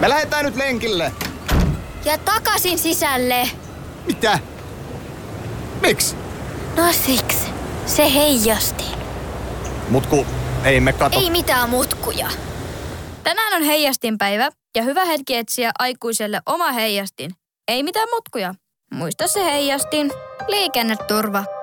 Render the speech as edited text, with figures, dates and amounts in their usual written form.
Me lähdetään nyt lenkille. Ja takaisin sisälle. Mitä? Miksi? No siksi. Se heijasti. Mutku, ei me kato. Ei mitään mutkuja. Tänään on heijastinpäivä ja hyvä hetki etsiä aikuiselle oma heijastin. Ei mitään mutkuja. Muista se heijastin. Liikenneturva.